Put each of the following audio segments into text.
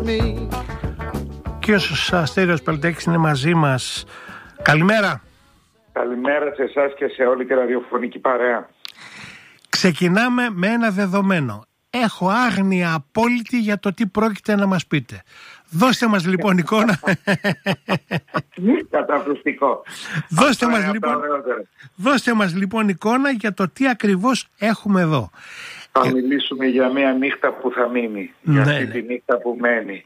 me. Κύριος Αστέριος Πελτέκης είναι μαζί μας. Καλημέρα. Καλημέρα σε εσάς και σε όλη τη ραδιοφωνική παρέα. Ξεκινάμε με ένα δεδομένο. Έχω άγνοια απόλυτη για το τι πρόκειται να μας πείτε. Δώστε μας λοιπόν εικόνα. Καταπληκτικό. Δώστε μας λοιπόν εικόνα για το τι ακριβώς έχουμε εδώ. Θα μιλήσουμε για μια νύχτα που θα μείνει. Για αυτή τη νύχτα που μένει.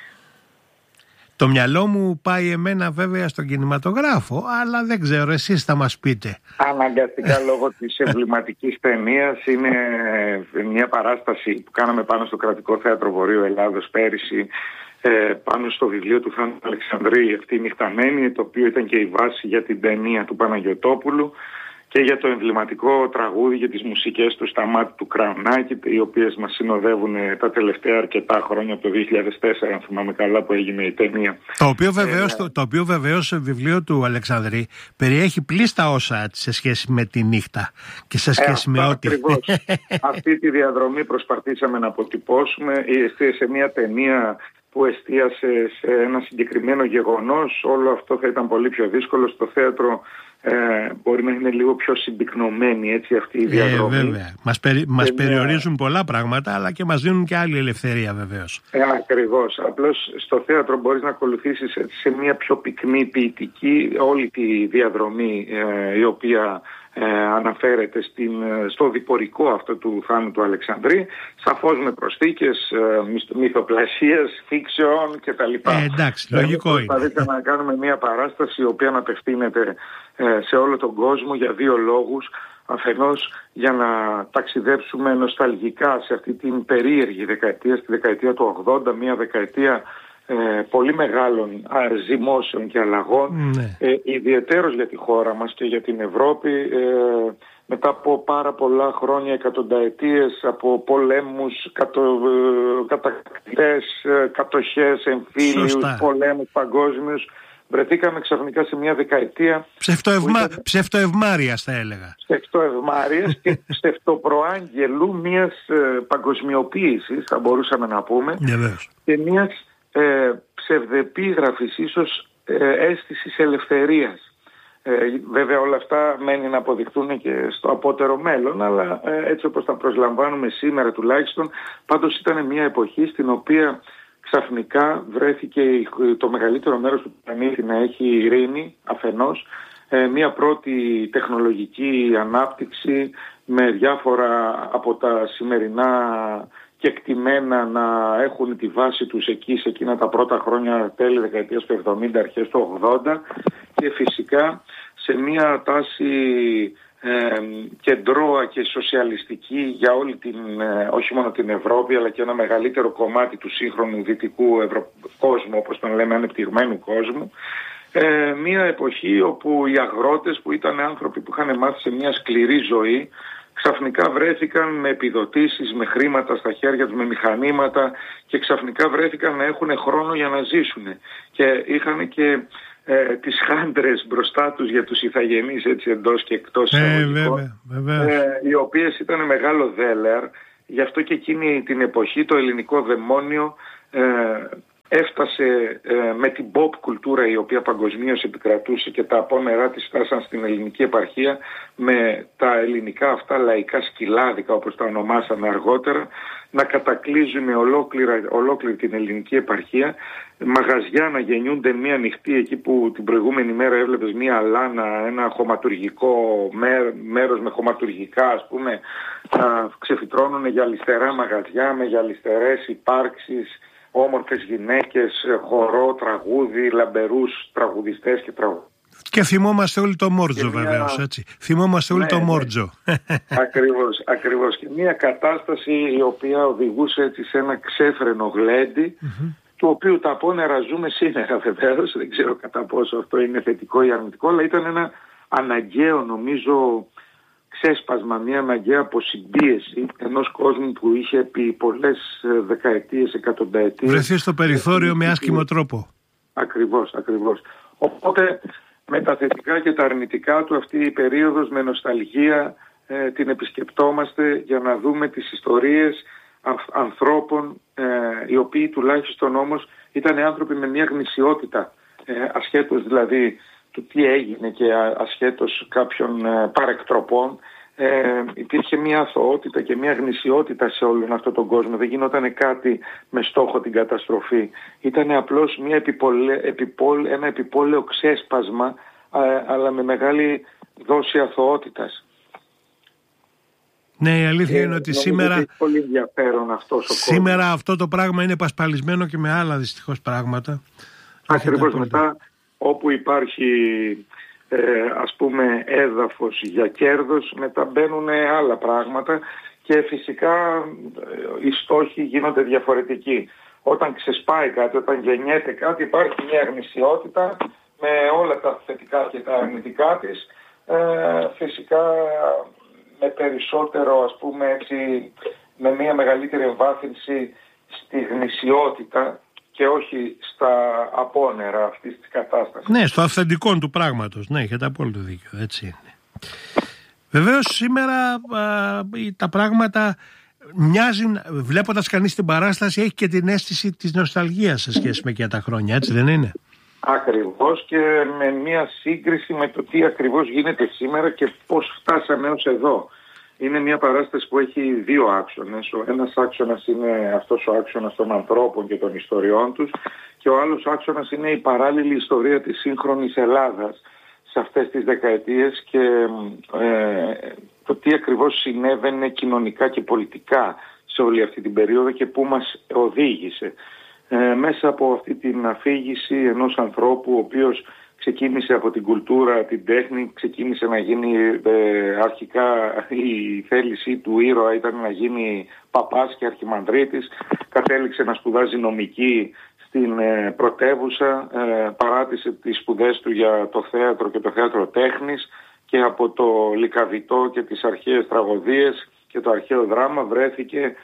Το μυαλό μου πάει εμένα βέβαια στον κινηματογράφο, αλλά δεν ξέρω, εσείς θα μας πείτε. Αναγκαστικά λόγω της εμβληματικής ταινίας, είναι μια παράσταση που κάναμε πάνω στο Κρατικό Θέατρο Βορείου Ελλάδος πέρυσι, πάνω στο βιβλίο του Θάνου Αλεξανδρή, αυτή η νυχταμένη, το οποίο ήταν και η βάση για την ταινία του Παναγιωτόπουλου και για το εμβληματικό τραγούδι για τις μουσικές του Σταμάτη του Κραουνάκη, οι οποίες μας συνοδεύουν τα τελευταία αρκετά χρόνια, από το 2004 αν θυμάμαι καλά, που έγινε η ταινία. Το οποίο βεβαίως βιβλίο του Αλεξανδρή περιέχει πλήστα όσα σε σχέση με τη νύχτα και σε σχέση με ό,τι. Ακριβώς. Αυτή τη διαδρομή προσπαθήσαμε να αποτυπώσουμε σε μια ταινία που εστίασε σε ένα συγκεκριμένο γεγονός. Όλο αυτό θα ήταν πολύ πιο δύσκολο στο θέατρο. Μπορεί να είναι λίγο πιο συμπυκνωμένη έτσι αυτή η διαδρομή. Βέβαια. Μας περιορίζουν πολλά πράγματα, αλλά και μας δίνουν και άλλη ελευθερία βεβαίως. Ακριβώς. Απλώς στο θέατρο μπορείς να ακολουθήσεις σε μια πιο πυκνή ποιητική όλη τη διαδρομή η οποία αναφέρεται στο διπορικό αυτό του Θάνου του Αλεξανδρή, σαφώς με προσθήκες μυθοπλασίας, fiction κτλ. Εντάξει, λογικό είναι. Προσπαθήσαμε να κάνουμε μια παράσταση η οποία να απευθύνεται σε όλο τον κόσμο για δύο λόγους. Αφενός για να ταξιδέψουμε νοσταλγικά σε αυτή την περίεργη δεκαετία, στη δεκαετία του 80, μια δεκαετία πολύ μεγάλων ζυμώσεων και αλλαγών, ιδιαιτέρως για τη χώρα μας και για την Ευρώπη, μετά από πάρα πολλά χρόνια, εκατονταετίες από πολέμους, κατακτητές, κατοχές, εμφύλιους, πολέμους παγκόσμιους. Βρεθήκαμε ξαφνικά σε μια δεκαετία ψευτοευμάριας θα έλεγα. Ψευτοευμάριας και ψευτοπροάγγελου μιας παγκοσμιοποίησης, θα μπορούσαμε να πούμε, και μιας ψευδεπίγραφης ίσως αίσθησης ελευθερίας. Βέβαια όλα αυτά μένει να αποδειχτούν και στο απότερο μέλλον, αλλά έτσι όπως τα προσλαμβάνουμε σήμερα τουλάχιστον, πάντως ήταν μια εποχή στην οποία ξαφνικά βρέθηκε το μεγαλύτερο μέρος του πλανήτη να έχει ειρήνη αφενός, μια πρώτη τεχνολογική ανάπτυξη με διάφορα από τα σημερινά κεκτημένα να έχουν τη βάση τους εκεί σε εκείνα τα πρώτα χρόνια, τέλη δεκαετίας του 70, αρχές του 80, και φυσικά σε μια τάση κεντρώα και σοσιαλιστική για όλη όχι μόνο την Ευρώπη, αλλά και ένα μεγαλύτερο κομμάτι του σύγχρονου δυτικού κόσμου, όπως τον λέμε, ανεπτυγμένου κόσμου. Μια εποχή όπου οι αγρότες, που ήταν άνθρωποι που είχαν μάθει σε μια σκληρή ζωή, ξαφνικά βρέθηκαν με επιδοτήσεις, με χρήματα στα χέρια τους, με μηχανήματα, και ξαφνικά βρέθηκαν να έχουν χρόνο για να ζήσουν. Και είχαν και τις χάντρες μπροστά τους για τους ηθαγενείς, έτσι εντός και εκτός εισαγωγικών, οι οποίες ήταν μεγάλο δέλεαρ. Γι' αυτό και εκείνη την εποχή το ελληνικό δαιμόνιο έφτασε με την pop κουλτούρα, η οποία παγκοσμίως επικρατούσε, και τα απόνερά της φτάσαν στην ελληνική επαρχία με τα ελληνικά αυτά λαϊκά σκυλάδικα, όπως τα ονομάσαμε αργότερα, να κατακλείζουν ολόκληρη την ελληνική επαρχία, μαγαζιά να γεννιούνται μία νυχτή, εκεί που την προηγούμενη μέρα έβλεπες μία λάνα, ένα χωματουργικό μέρος με χωματουργικά, ας πούμε, ξεφυτρώνουν γυαλιστερά μαγαζιά με γυαλιστερές υπάρξεις, όμορφες γυναίκες, χορό, τραγούδι, λαμπερούς τραγουδιστές και τραγουδιστές. Και θυμόμαστε όλοι το Μόρτζο βεβαίως, έτσι. Θυμόμαστε όλοι το Μόρτζο. Ακριβώς. Και μια κατάσταση η οποία οδηγούσε έτσι σε ένα ξέφρενο γλέντι, του οποίου τα απόνερα ζούμε σήμερα βεβαίως. Δεν ξέρω κατά πόσο αυτό είναι θετικό ή αρνητικό, αλλά ήταν ένα αναγκαίο, νομίζω, ξέσπασμα, μια αναγκαία αποσυμπίεση ενός κόσμου που είχε επί πολλές δεκαετίες, εκατονταετίες βρεθεί στο περιθώριο με άσχημο τρόπο. Ακριβώς. Οπότε με τα θετικά και τα αρνητικά του αυτή η περίοδος, με νοσταλγία την επισκεπτόμαστε για να δούμε τις ιστορίες ανθρώπων οι οποίοι τουλάχιστον όμως ήταν άνθρωποι με μια γνησιότητα, ασχέτως δηλαδή του τι έγινε και ασχέτως κάποιων παρεκτροπών. Υπήρχε μια αθωότητα και μια γνησιότητα σε όλον αυτόν τον κόσμο. Δεν γινόταν κάτι με στόχο την καταστροφή. Ήταν απλώς ένα επιπόλαιο ξέσπασμα, αλλά με μεγάλη δόση αθωότητας. Ναι, η αλήθεια είναι ότι σήμερα, πολύ ενδιαφέρον σήμερα αυτό το πράγμα είναι πασπαλισμένο και με άλλα δυστυχώς πράγματα. Ακριβώς. Μετά όπου υπάρχει ας πούμε έδαφος για κέρδος, μετά μπαίνουν άλλα πράγματα και φυσικά οι στόχοι γίνονται διαφορετικοί. Όταν ξεσπάει κάτι, όταν γεννιέται κάτι, υπάρχει μια γνησιότητα με όλα τα θετικά και τα αρνητικά της, φυσικά με περισσότερο, ας πούμε έτσι, με μια μεγαλύτερη εμβάθυνση στη γνησιότητα και όχι στα απόνερα αυτής της κατάστασης. Ναι, στο αυθεντικό του πράγματος. Ναι, έχετε απόλυτο δίκιο. Έτσι είναι. Βεβαίως σήμερα τα πράγματα μοιάζουν, βλέποντας κανείς την παράσταση, έχει και την αίσθηση της νοσταλγίας σε σχέση με εκείνα τα χρόνια, έτσι δεν είναι? Ακριβώς, και με μια σύγκριση με το τι ακριβώς γίνεται σήμερα και πώς φτάσαμε ως εδώ. Είναι μια παράσταση που έχει δύο άξονες. Ο ένας άξονας είναι αυτός ο άξονας των ανθρώπων και των ιστοριών τους, και ο άλλος άξονας είναι η παράλληλη ιστορία της σύγχρονης Ελλάδας σε αυτές τις δεκαετίες και το τι ακριβώς συνέβαινε κοινωνικά και πολιτικά σε όλη αυτή την περίοδο και πού μας οδήγησε. Μέσα από αυτή την αφήγηση ενός ανθρώπου ο οποίος ξεκίνησε από την κουλτούρα, την τέχνη, ξεκίνησε να γίνει αρχικά, η θέλησή του ήρωα ήταν να γίνει παπάς και αρχιμανδρίτης, κατέληξε να σπουδάζει νομική στην πρωτεύουσα, παράτησε τις σπουδές του για το θέατρο και το θέατρο τέχνης και από το Λυκαβητό και τις αρχαίες τραγωδίες και το αρχαίο δράμα βρέθηκε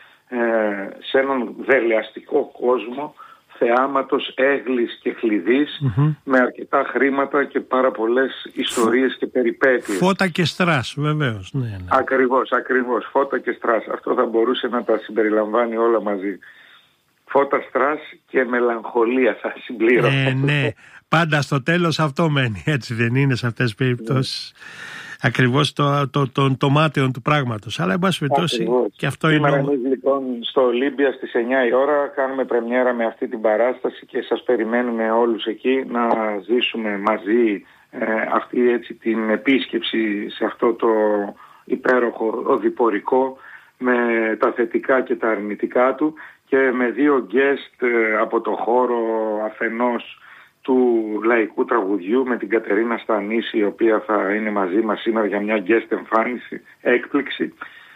σε έναν δελεαστικό κόσμο θεάματος, έγλης και χλειδής, με αρκετά χρήματα και πάρα πολλές ιστορίες και περιπέτειες. Φώτα και στρας, βεβαίως. Ναι. Ακριβώς. Φώτα και στρας. Αυτό θα μπορούσε να τα συμπεριλαμβάνει όλα μαζί. Φώτα, στρας και μελαγχολία θα συμπλήρωνα. Ναι. Πάντα στο τέλος αυτό μένει. Έτσι δεν είναι σε αυτές τις περιπτώσεις? Ακριβώς το μάταιο του πράγματος. Αλλά εν πάση περιπτώσει και αυτό είναι. Εμείς λοιπόν στο Ολύμπια στις 9 η ώρα κάνουμε πρεμιέρα με αυτή την παράσταση και σας περιμένουμε όλους εκεί να ζήσουμε μαζί αυτή έτσι την επίσκεψη σε αυτό το υπέροχο οδηπορικό με τα θετικά και τα αρνητικά του και με δύο guest από το χώρο αφενός του λαϊκού τραγουδιού με την Κατερίνα Στανίση, η οποία θα είναι μαζί μας σήμερα για μια guest εμφάνιση, έκπληξη,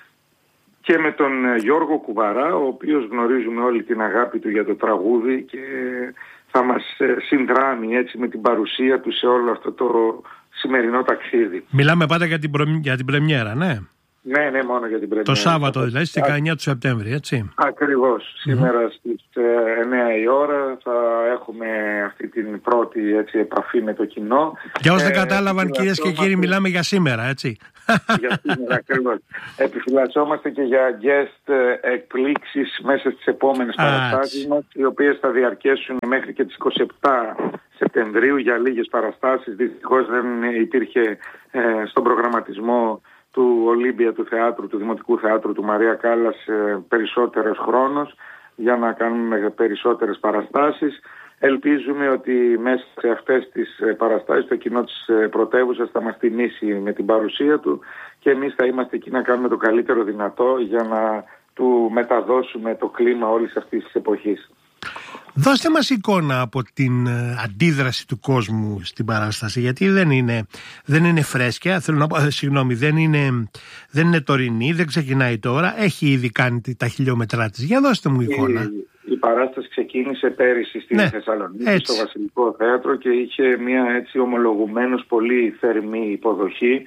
και με τον Γιώργο Κουβαρά, ο οποίος γνωρίζουμε όλη την αγάπη του για το τραγούδι και θα μας συνδράμει έτσι με την παρουσία του σε όλο αυτό το σημερινό ταξίδι. Μιλάμε πάντα για την πρεμιέρα, ναι? Ναι, μόνο για την πρεμιέρα. Το Σάββατο δηλαδή, στις 19 του Σεπτέμβρη, έτσι? Ακριβώς. Σήμερα στις 9 η ώρα θα έχουμε αυτή την πρώτη έτσι, επαφή με το κοινό. Για όσοι δεν κατάλαβαν, κυρίες και κύριοι, μιλάμε για σήμερα, έτσι? Για σήμερα, ακριβώς. Επιφυλασσόμαστε και για guest εκπλήξεις μέσα στις επόμενες παραστάσεις μας, οι οποίες θα διαρκέσουν μέχρι και τις 27 Σεπτεμβρίου για λίγες παραστάσεις. Δυστυχώς δεν υπήρχε στον προγραμματισμό του Ολύμπια του θεάτρου, του Δημοτικού Θεάτρου του Μαρία Κάλλας περισσότερος χρόνος για να κάνουμε περισσότερες παραστάσεις. Ελπίζουμε ότι μέσα σε αυτές τις παραστάσεις το κοινό της πρωτεύουσας θα μας τιμήσει με την παρουσία του και εμείς θα είμαστε εκεί να κάνουμε το καλύτερο δυνατό για να του μεταδώσουμε το κλίμα όλης αυτής της εποχής. Δώστε μας εικόνα από την αντίδραση του κόσμου στην παράσταση, γιατί δεν είναι φρέσκια, θέλω να πω, δεν είναι τωρινή, δεν ξεκινάει τώρα, έχει ήδη κάνει τα χιλιόμετρά της. Για δώστε μου εικόνα. Η παράσταση ξεκίνησε πέρυσι στη Θεσσαλονίκη, στο Βασιλικό Θέατρο, και είχε μια έτσι ομολογουμένως πολύ θερμή υποδοχή,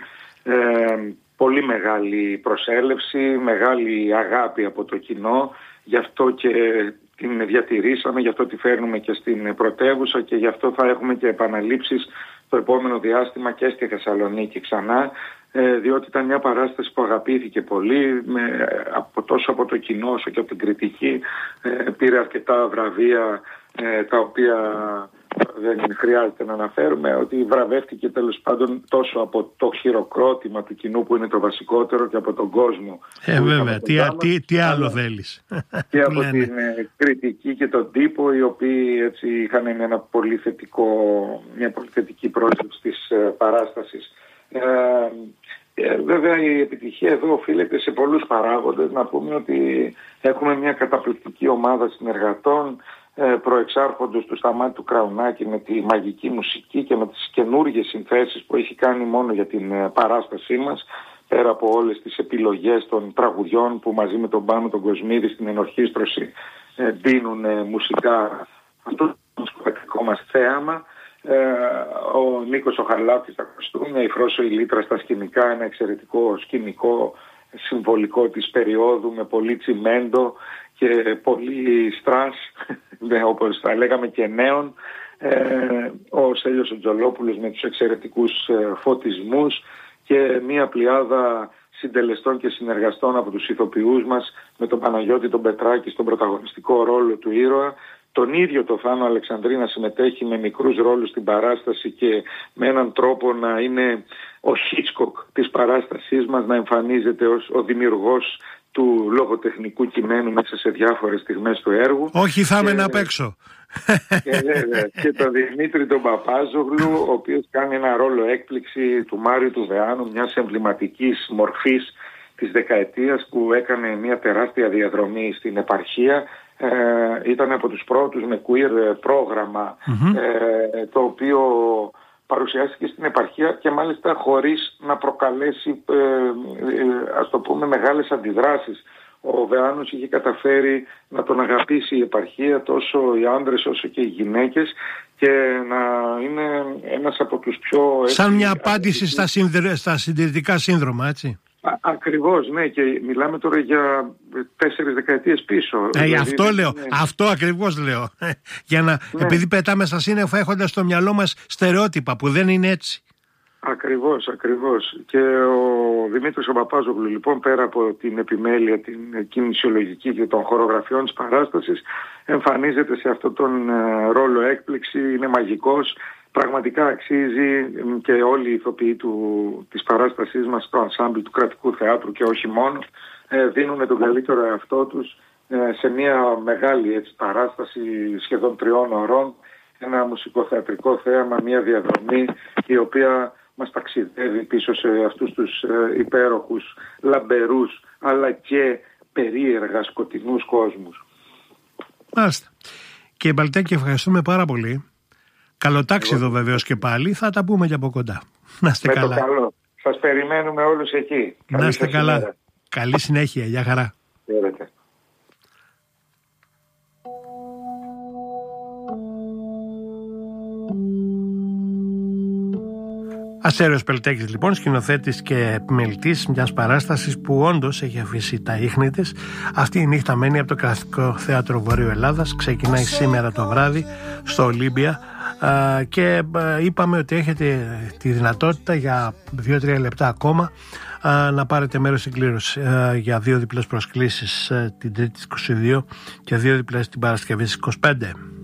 πολύ μεγάλη προσέλευση, μεγάλη αγάπη από το κοινό, γι' αυτό και την διατηρήσαμε, γι' αυτό τη φέρνουμε και στην πρωτεύουσα και γι' αυτό θα έχουμε και επαναλήψεις το επόμενο διάστημα και στη Θεσσαλονίκη ξανά. διότι ήταν μια παράσταση που αγαπήθηκε πολύ, τόσο από το κοινό όσο και από την κριτική. Πήρε αρκετά βραβεία, τα οποία δεν χρειάζεται να αναφέρουμε, ότι βραβεύτηκε τέλος πάντων τόσο από το χειροκρότημα του κοινού που είναι το βασικότερο και από τον κόσμο. Βέβαια, τι άλλο θέλεις. Και από την κριτική και τον τύπο, οι οποίοι έτσι είχαν μια πολύ θετική πρόσληψη της παράστασης. Βέβαια η επιτυχία εδώ οφείλεται σε πολλούς παράγοντες. Να πούμε ότι έχουμε μια καταπληκτική ομάδα συνεργατών, προεξάρχοντος του Σταμάτη του Κραουνάκη, με τη μαγική μουσική και με τις καινούργιες συνθέσεις που έχει κάνει μόνο για την παράστασή μας, πέρα από όλες τις επιλογές των τραγουδιών που μαζί με τον Πάνο τον Κοσμίδη στην ενορχήστρωση δίνουν μουσικά αυτό το μουσικοποιητικό μας θέαμα. Ο Νίκος ο Χαρλάπτης στα κοστούμια, η Φρόσο η Λίτρα στα σκηνικά, ένα εξαιρετικό σκηνικό συμβολικό της περίοδου με πολύ τσιμέντο και πολύ στρας, όπως θα λέγαμε και νέων. Ο Σέλιος ο Τζολόπουλος με τους εξαιρετικούς φωτισμούς και μια πλειάδα συντελεστών και συνεργαστών από τους ηθοποιούς μας, με τον Παναγιώτη τον Πετράκη στον πρωταγωνιστικό ρόλο του ήρωα, τον ίδιο το Θάνο Αλεξανδρή να συμμετέχει με μικρούς ρόλους στην παράσταση και με έναν τρόπο να είναι ο Χίτσκοκ της παράστασής μας, να εμφανίζεται ως ο δημιουργός του λογοτεχνικού κειμένου μέσα σε διάφορες στιγμές του έργου. Όχι, θα είμαι απ' έξω. Και τον Δημήτρη τον Παπάζογλου, ο οποίος κάνει ένα ρόλο έκπληξη του Μάριου του Βεάνου, μιας εμβληματικής μορφής της δεκαετίας που έκανε μια τεράστια διαδρομή στην επαρχία. Ήταν από τους πρώτους με queer πρόγραμμα, το οποίο παρουσιάστηκε στην επαρχία και μάλιστα χωρίς να προκαλέσει ας το πούμε μεγάλες αντιδράσεις. Ο Βεάνος είχε καταφέρει να τον αγαπήσει η επαρχία, τόσο οι άντρες όσο και οι γυναίκες, και να είναι ένας από τους πιο... Σαν μια απάντηση στα συντηρητικά σύνδρομα, έτσι. Ακριβώς, ναι, και μιλάμε τώρα για 4 δεκαετίες πίσω. Δηλαδή, αυτό λέω, αυτό ακριβώς λέω. Για να, επειδή πετάμε στα σύννεφα έχοντας στο μυαλό μας στερεότυπα που δεν είναι έτσι. Ακριβώς. Και ο Δημήτρης ο Παπάζογλου, λοιπόν, πέρα από την επιμέλεια, την κινησιολογική και των χορογραφιών της παράστασης, εμφανίζεται σε αυτόν τον ρόλο έκπληξη, είναι μαγικός. Πραγματικά αξίζει, και όλοι οι ηθοποιοί της παράστασής μας στο ενσάμπλ του Κρατικού Θεάτρου και όχι μόνο, δίνουν τον καλύτερο εαυτό τους σε μια μεγάλη παράσταση σχεδόν 3 ώρων, ένα μουσικοθεατρικό θέαμα, μια διαδρομή η οποία μας ταξιδεύει πίσω σε αυτούς τους υπέροχους, λαμπερούς αλλά και περίεργα σκοτεινούς κόσμους. Μάλιστα. Και Μπαλτάκη, ευχαριστούμε πάρα πολύ. Καλό τάξιδο βεβαίως και πάλι, θα τα πούμε και από κοντά. Να είστε καλά. Το καλό. Σας περιμένουμε όλους εκεί. Να είστε καλά. Καλή συνέχεια. Γεια χαρά. Χαίρετε. Αστέριος Πελτέκης, λοιπόν, σκηνοθέτης και επιμελητής μιας παράστασης που όντως έχει αφήσει τα ίχνη της. Αυτή η νύχτα μένει από το Κρατικό Θέατρο Βορείου Ελλάδας. Ξεκινάει σήμερα το βράδυ στο Ολύμπια και είπαμε ότι έχετε τη δυνατότητα για 2-3 λεπτά ακόμα να πάρετε μέρος στην κλήρωση για 2 διπλές προσκλήσεις την Τρίτη 22 και 2 διπλές την Παρασκευή 25.